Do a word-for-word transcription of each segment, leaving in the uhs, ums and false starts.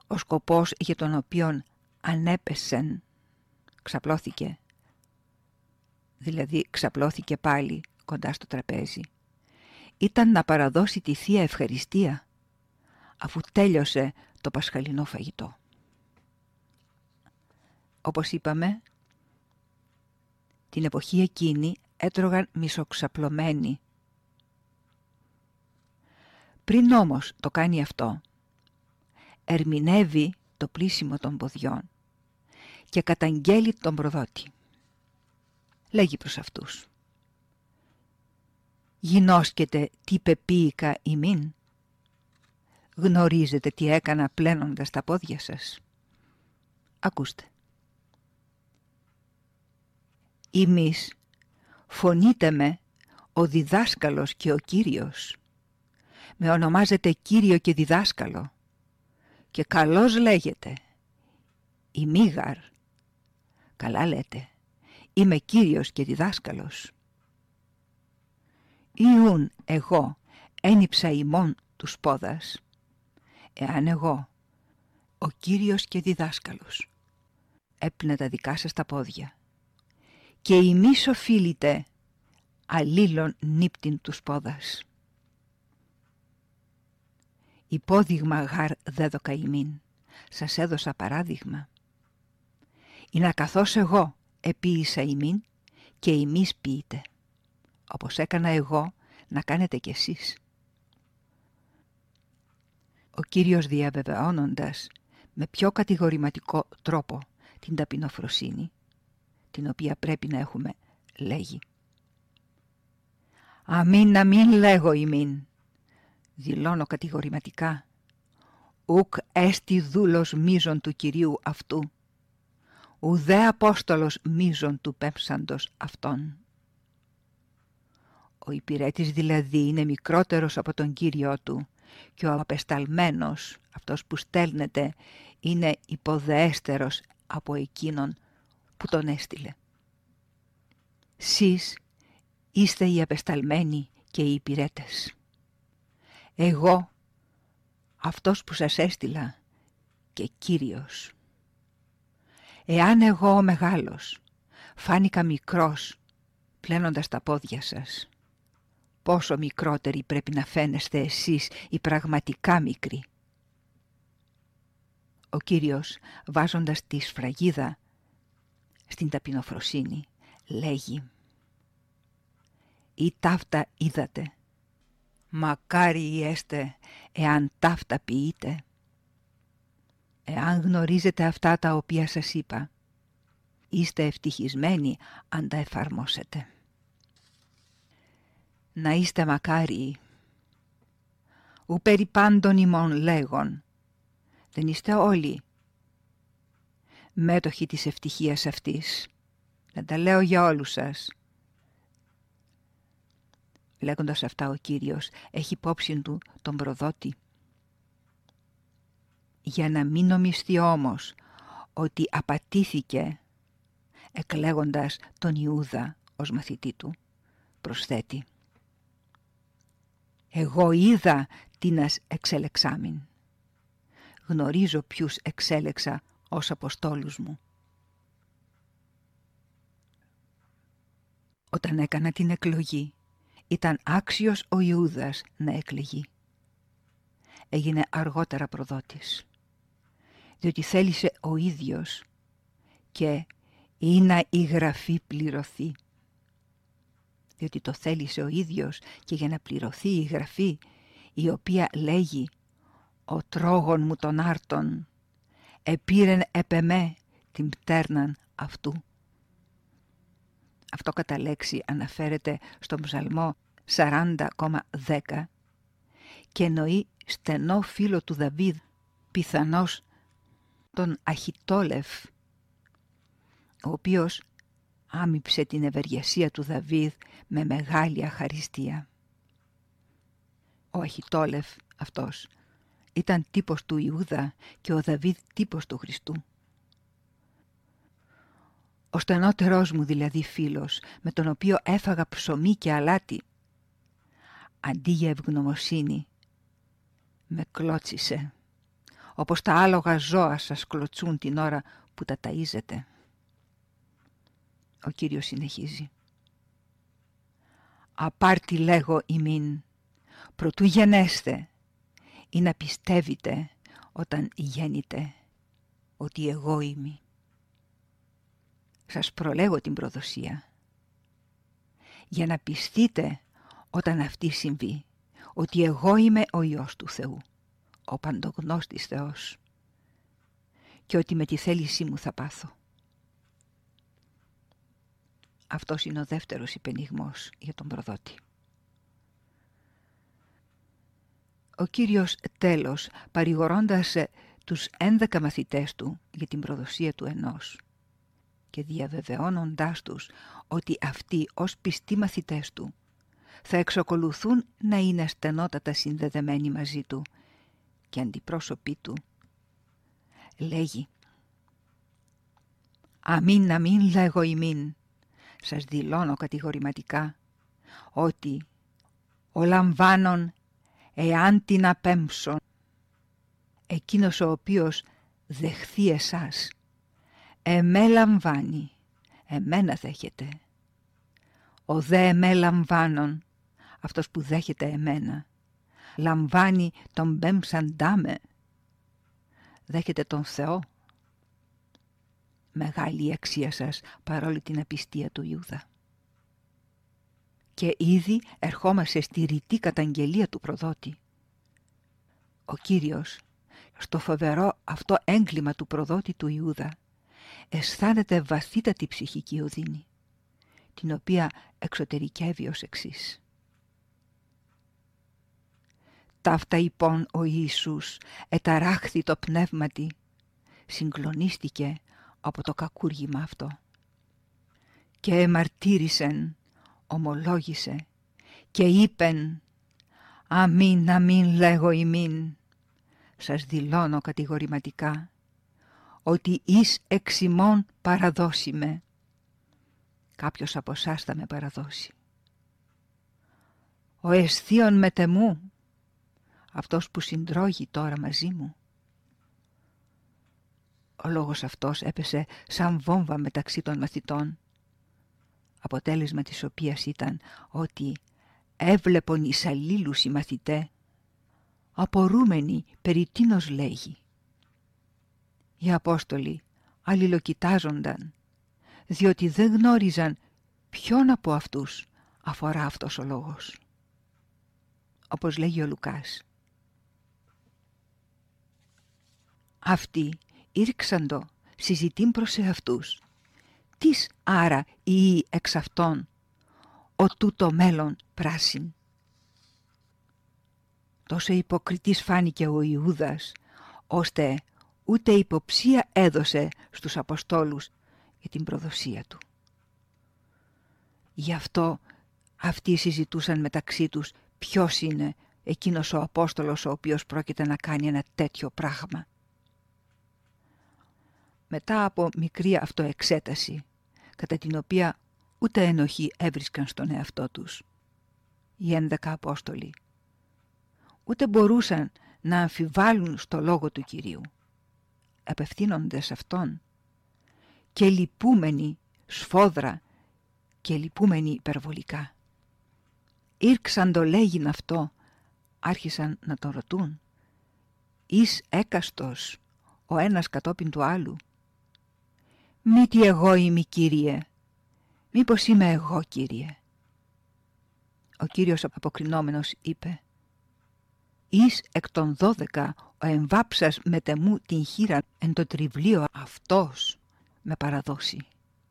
ο σκοπός για τον οποίον ανέπεσεν, ξαπλώθηκε, δηλαδή ξαπλώθηκε πάλι κοντά στο τραπέζι, ήταν να παραδώσει τη Θεία Ευχαριστία αφού τέλειωσε το πασχαλινό φαγητό. Όπως είπαμε, την εποχή εκείνη έτρωγαν μισοξαπλωμένοι. Πριν όμως το κάνει αυτό, ερμηνεύει το πλύσιμο των ποδιών και καταγγέλει τον προδότη. Λέγει προς αυτούς: «Γινώσκετε τι πεποίηκα ημίν? Γνωρίζετε τι έκανα πλένοντας τα πόδια σας? Ακούστε. Ημείς φωνείτε με ο διδάσκαλος και ο Κύριος. Με ονομάζετε Κύριο και διδάσκαλο και καλώς λέγεται. Ημίγαρ. Καλά λέτε. Είμαι Κύριος και διδάσκαλος. Ιούν εγώ ένυψα ημών τους πόδας, εάν εγώ, ο Κύριος και διδάσκαλος, έπνε τα δικά σας τα πόδια, και ημείς οφείλετε αλλήλων νύπτην τους πόδας. Υπόδειγμα γάρ δέδοκα ημίν, σας έδωσα παράδειγμα, ή να καθώς εγώ επίησα ημίν και ημείς ποιείτε, όπως έκανα εγώ να κάνετε κι εσείς. Ο Κύριος, διαβεβαιώνοντας με πιο κατηγορηματικό τρόπο την ταπεινοφροσύνη, την οποία πρέπει να έχουμε, λέγει: «Αμήν, αμήν λέγω ημίν, δηλώνω κατηγορηματικά, ουκ έστι δούλος μίζων του Κυρίου αυτού, ουδέ Απόστολος μίζων του πέμψαντος αυτόν». Ο υπηρέτης δηλαδή είναι μικρότερος από τον Κύριό του και ο απεσταλμένος, αυτός που στέλνεται, είναι υποδεέστερος από εκείνον που τον έστειλε. Σεις είστε οι απεσταλμένοι και οι υπηρέτες. Εγώ, αυτός που σας έστειλα και Κύριος. Εάν εγώ ο μεγάλος φάνηκα μικρός πλένοντας τα πόδια σας, πόσο μικρότεροι πρέπει να φαίνεστε εσείς οι πραγματικά μικροί. Ο Κύριος, βάζοντας τη σφραγίδα στην ταπεινοφροσύνη, λέγει: «Ή ταύτα είδατε, μακάρι έστε εάν ταύτα ποιείτε. Εάν γνωρίζετε αυτά τα οποία σας είπα, είστε ευτυχισμένοι αν τα εφαρμόσετε. Να είστε μακάριοι. Ου περί πάντων ημών λέγον, δεν είστε όλοι μέτοχοι της ευτυχίας αυτής. Δεν τα λέω για όλους σας». Λέγοντας αυτά, ο Κύριος έχει υπόψη του τον προδότη. Για να μην νομιστεί όμως ότι απατήθηκε εκλέγοντας τον Ιούδα ως μαθητή του, προσθέτει: «Εγώ είδα τίνας εξέλεξάμην. Γνωρίζω ποιους εξέλεξα ως αποστόλους μου». Όταν έκανα την εκλογή, ήταν άξιος ο Ιούδας να εκλεγεί. Έγινε αργότερα προδότης, διότι θέλησε ο ίδιος και ή να η γραφή πληρωθεί. Διότι το θέλησε ο ίδιος και για να πληρωθεί η γραφή, η οποία λέγει «Ο τρόγων μου των άρτων επήρεν επ' εμέ την πτέρναν αυτού». Αυτό κατά λέξη αναφέρεται στο Ψαλμό σαράντα δέκα και εννοεί στενό φίλο του Δαβίδ, πιθανώς τον Αχιτόλεφ, ο οποίος άμυψε την ευεργεσία του Δαβίδ με μεγάλη αχαριστία. Ο Αχιτόλεφ αυτός ήταν τύπος του Ιούδα και ο Δαβίδ τύπος του Χριστού. Ο στενότερός μου δηλαδή φίλος, με τον οποίο έφαγα ψωμί και αλάτι, αντί για ευγνωμοσύνη με κλώτσισε, όπως τα άλογα ζώα σας κλωτσούν την ώρα που τα ταΐζετε. Ο Κύριος συνεχίζει. Απάρτη λέγω ημίν, προτού γενέστε, ή να πιστεύετε όταν γέννητε ότι εγώ είμαι. Σας προλέγω την προδοσία, για να πιστείτε όταν αυτή συμβεί, ότι εγώ είμαι ο Υιός του Θεού, ο παντογνώστης Θεός, και ότι με τη θέλησή μου θα πάθω. Αυτός είναι ο δεύτερος υπενιγμός για τον προδότη. Ο Κύριος τέλος, παρηγορώντας τους έντεκα μαθητές του για την προδοσία του ενός και διαβεβαιώνοντάς τους ότι αυτοί ως πιστοί μαθητές του θα εξακολουθούν να είναι στενότατα συνδεδεμένοι μαζί του και αντιπρόσωποι του, λέγει «Αμήν, αμήν λέγω ημίν, σας δηλώνω κατηγορηματικά ότι ο λαμβάνων εάν την απέμψον, εκείνος ο οποίος δεχθεί εσάς, εμέ λαμβάνει, εμένα δέχεται. Ο δε εμέ λαμβάνων, αυτός που δέχεται εμένα, λαμβάνει τον πέμψαντά με, δέχεται τον Θεό. Μεγάλη η αξία σας παρόλη την απιστία του Ιούδα. Και ήδη ερχόμαστε στη ρητή καταγγελία του προδότη. Ο Κύριος, στο φοβερό αυτό έγκλημα του προδότη του Ιούδα, αισθάνεται βαθύτατη ψυχική οδύνη, την οποία εξωτερικεύει ως εξής. Ταύτα λοιπόν ο Ιησούς εταράχθη το πνεύματι, συγκλονίστηκε από το κακούργημα αυτό και εμαρτύρησεν, ομολόγησε και είπεν αμήν, αμήν λέγω ημίν, σας δηλώνω κατηγορηματικά ότι εις εξ ημών παραδώσιμε, κάποιος από εσάς θα με παραδώσει. Ο εσθίον μετεμού, αυτός που συντρώγει τώρα μαζί μου. Ο λόγος αυτός έπεσε σαν βόμβα μεταξύ των μαθητών, αποτέλεσμα της οποίας ήταν ότι έβλεπον εις αλλήλους οι μαθητέ, απορούμενοι περί τίνος λέγει. Οι Απόστολοι αλληλοκοιτάζονταν, διότι δεν γνώριζαν ποιον από αυτούς αφορά αυτός ο λόγος. Όπως λέγει ο Λουκάς. Αυτοί ήρξαντο συζητήν προς εαυτούς. Τις άρα ή εξ αυτών ο τούτο μέλλον πράσιν. Τόσο υποκριτής φάνηκε ο Ιούδας, ώστε ούτε υποψία έδωσε στους Αποστόλους για την προδοσία του. Γι' αυτό αυτοί συζητούσαν μεταξύ τους ποιος είναι εκείνος ο Απόστολος ο οποίος πρόκειται να κάνει ένα τέτοιο πράγμα. Μετά από μικρή αυτοεξέταση, κατά την οποία ούτε ενοχή έβρισκαν στον εαυτό τους, οι έντεκα Απόστολοι, ούτε μπορούσαν να αμφιβάλλουν στο λόγο του Κυρίου, απευθύνονται σε Αυτόν και λυπούμενοι σφόδρα και λυπούμενοι υπερβολικά. Ήρξαν το λέγειν αυτό, άρχισαν να τον ρωτούν, εις έκαστος ο ένας κατόπιν του άλλου. Μη τι εγώ είμαι, Κύριε, μήπως είμαι εγώ, Κύριε. Ο Κύριος αποκρινόμενος είπε, εις εκ των δώδεκα ο εμβάψας μετεμού την χείρα εν το τριβλίο αυτός με παραδώσει.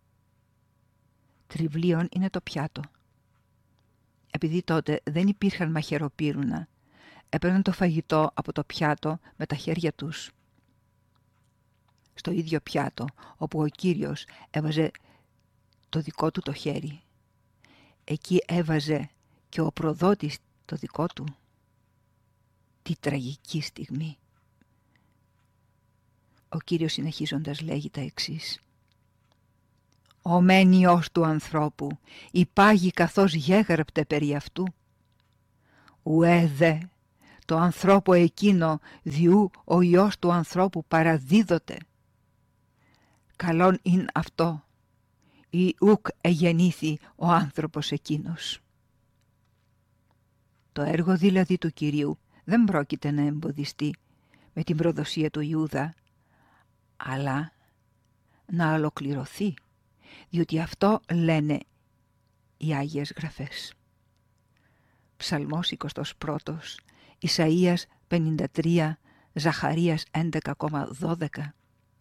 Τριβλίον είναι το πιάτο. Επειδή τότε δεν υπήρχαν μαχαιροπύρουνα, έπαιρναν το φαγητό από το πιάτο με τα χέρια τους. Στο ίδιο πιάτο, όπου ο Κύριος έβαζε το δικό του το χέρι, εκεί έβαζε και ο προδότης το δικό του. Τι τραγική στιγμή. Ο Κύριος συνεχίζοντας λέγει τα εξής. Ο μεν Υιός του ανθρώπου υπάγει καθώς γέγραπτε περί αυτού. Ουέ δε, το ανθρώπο εκείνο διού ο Υιός του ανθρώπου παραδίδοται. Καλόν ειν αυτό, ή ουκ εγεννήθη ο άνθρωπος εκείνος. Το έργο δηλαδή του Κυρίου δεν πρόκειται να εμποδιστεί με την προδοσία του Ιούδα, αλλά να ολοκληρωθεί, διότι αυτό λένε οι Άγιες Γραφές. Ψαλμός εικοστός πρώτος, Ισαΐας πενήντα τρία, Ζαχαρίας έντεκα δώδεκα.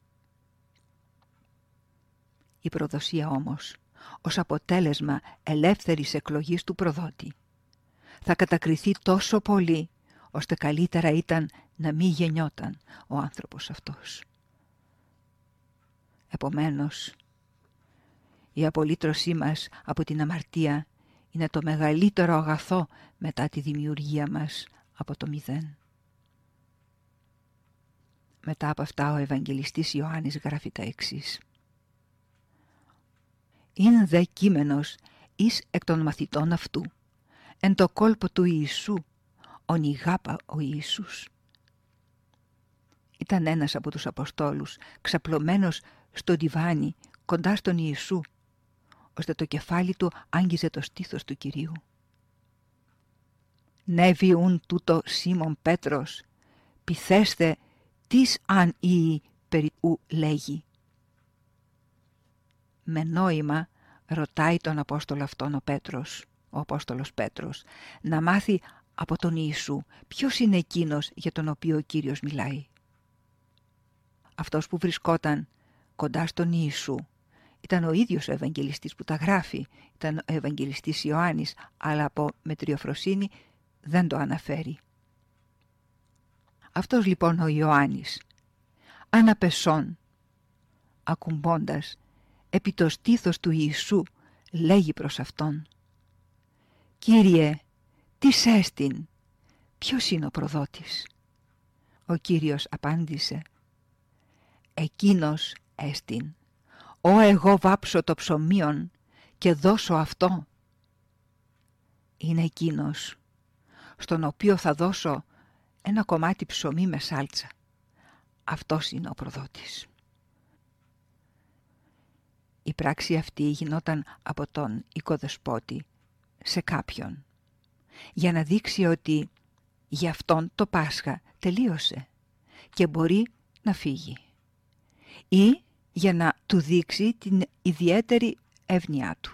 Η προδοσία όμως, ως αποτέλεσμα ελεύθερης εκλογής του προδότη, θα κατακριθεί τόσο πολύ, ώστε καλύτερα ήταν να μην γεννιόταν ο άνθρωπος αυτός. Επομένως, η απολύτρωσή μας από την αμαρτία είναι το μεγαλύτερο αγαθό μετά τη δημιουργία μας από το μηδέν. Μετά από αυτά ο Ευαγγελιστής Ιωάννης γράφει τα εξής. «Ειν δε κείμενος εις εκ των μαθητών αυτού, εν το κόλπο του Ιησού, ον ηγάπα ο Ιησούς». Ήταν ένας από τους Αποστόλους, ξαπλωμένος στο ντιβάνι κοντά στον Ιησού, ώστε το κεφάλι του άγγιζε το στήθος του Κυρίου. «Νέβη ουν τούτο Σίμων Πέτρος, πειθέστε τις αν ή περί ου λέγει». Με νόημα ρωτάει τον Απόστολο αυτόν ο Πέτρος, ο Απόστολος Πέτρος, να μάθει από τον Ιησού ποιος είναι εκείνος για τον οποίο ο Κύριος μιλάει. Αυτός που βρισκόταν κοντά στον Ιησού ήταν ο ίδιος ο Ευαγγελιστής που τα γράφει, ήταν ο Ευαγγελιστής Ιωάννης, αλλά από μετριοφροσύνη δεν το αναφέρει. Αυτός λοιπόν ο Ιωάννης, αναπεσών, ακουμπώντας επί το στήθος του Ιησού, λέγει προς αυτόν: «Κύριε, τι σέστην, ποιος είναι ο προδότης?» Ο Κύριος απάντησε: «Εκείνος έστιν, ω εγώ βάψω το ψωμίον και δώσω αυτό. Είναι εκείνος, στον οποίο θα δώσω ένα κομμάτι ψωμί με σάλτσα. Αυτός είναι ο προδότης». Η πράξη αυτή γινόταν από τον οικοδεσπότη σε κάποιον, για να δείξει ότι για αυτόν το Πάσχα τελείωσε και μπορεί να φύγει, ή για να του δείξει την ιδιαίτερη εύνοιά του.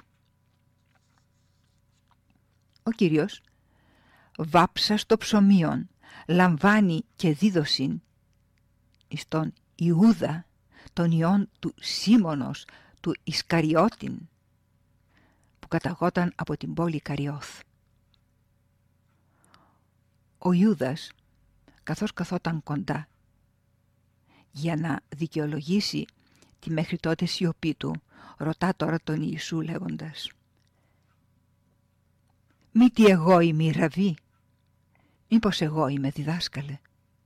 Ο Κύριος, βάψας το ψωμίον, λαμβάνει και δίδωσιν εις τον Ιούδα, τον ιόν του Σίμωνος, του Ισκαριώτην, που καταγόταν από την πόλη Καριώθ. Ο Ιούδας, καθώς καθόταν κοντά, για να δικαιολογήσει τη μέχρι τότε σιωπή του, ρωτά τώρα τον Ιησού λέγοντας: «Μη τι εγώ είμαι Ραββί, μήπως εγώ είμαι διδάσκαλε?»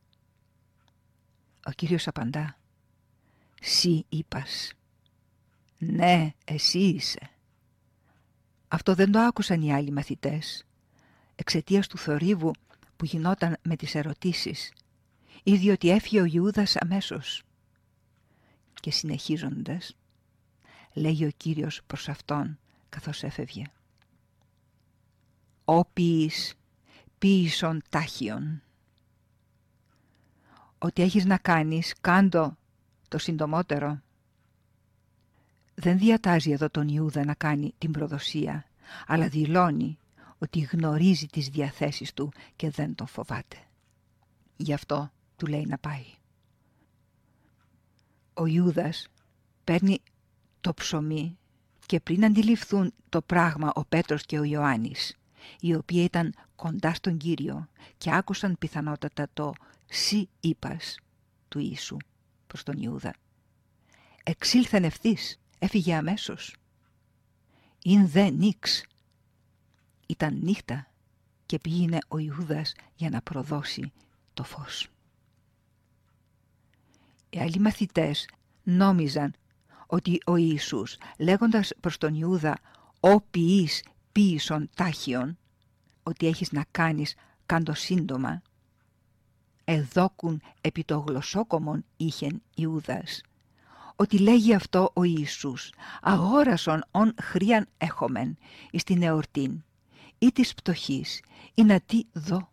Ο Κύριος απαντά: «Σύ είπας». «Ναι, εσύ είσαι». Αυτό δεν το άκουσαν οι άλλοι μαθητές, εξαιτίας του θορύβου που γινόταν με τις ερωτήσεις, ή διότι έφυγε ο Ιούδας αμέσως. Και συνεχίζοντας, λέγει ο Κύριος προς αυτόν καθώς έφευγε: «Ω ποιείς, ποιήσον τάχιον». Ό,τι έχεις να κάνεις, κάντο το συντομότερο. Δεν διατάζει εδώ τον Ιούδα να κάνει την προδοσία, αλλά δηλώνει ότι γνωρίζει τις διαθέσεις του και δεν τον φοβάται. Γι' αυτό του λέει να πάει. Ο Ιούδας παίρνει το ψωμί και πριν αντιληφθούν το πράγμα ο Πέτρος και ο Ιωάννης, οι οποίοι ήταν κοντά στον Κύριο και άκουσαν πιθανότατα το «Σύ είπας» του Ιησού προς τον Ιούδα, εξήλθεν ευθύς, έφυγε αμέσως. «Ειν δε νύξ». Ήταν νύχτα και πήγαινε ο Ιούδας για να προδώσει το φως. Οι άλλοι μαθητές νόμιζαν ότι ο Ιησούς, λέγοντας προς τον Ιούδα «Ω ποιείς ποιήσον τάχιον», ότι έχεις να κάνεις κάντο σύντομα, εδόκουν επί το γλωσσόκομον είχεν Ιούδας. Ότι λέγει αυτό ο Ιησούς, αγόρασον ον χρίαν έχομεν εις την εορτήν, ή της πτωχής, ή να τι δω.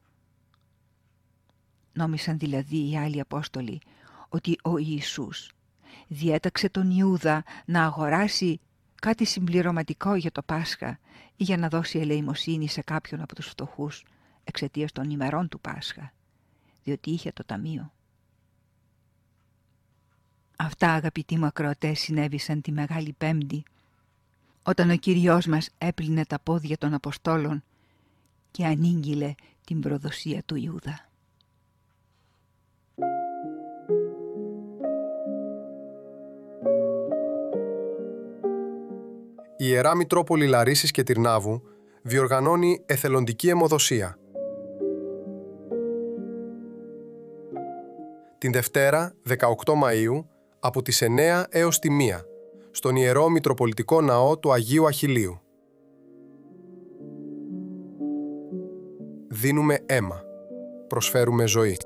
Νόμισαν δηλαδή οι άλλοι Απόστολοι ότι ο Ιησούς διέταξε τον Ιούδα να αγοράσει κάτι συμπληρωματικό για το Πάσχα ή για να δώσει ελεημοσύνη σε κάποιον από τους φτωχούς εξαιτίας των ημερών του Πάσχα, διότι είχε το ταμείο. Αυτά, αγαπητοί μου ακροατές, συνέβησαν τη Μεγάλη Πέμπτη, όταν ο Κύριος μας έπλυνε τα πόδια των Αποστόλων και ανήγγειλε την προδοσία του Ιούδα. Η Ιερά Μητρόπολη Λαρίσης και Τυρνάβου διοργανώνει εθελοντική αιμοδοσία. Την Δευτέρα, δεκαοκτώ Μαΐου, από τις εννέα έως τη μία, στον Ιερό Μητροπολιτικό Ναό του Αγίου Αχιλλείου. Δίνουμε αίμα. Προσφέρουμε ζωή.